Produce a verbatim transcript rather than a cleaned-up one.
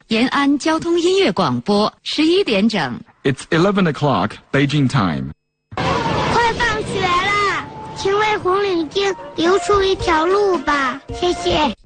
延安交通音乐广播，十一点整。 It's eleven o'clock Beijing time. 快放学了，请为红领巾留出一条路吧，谢谢。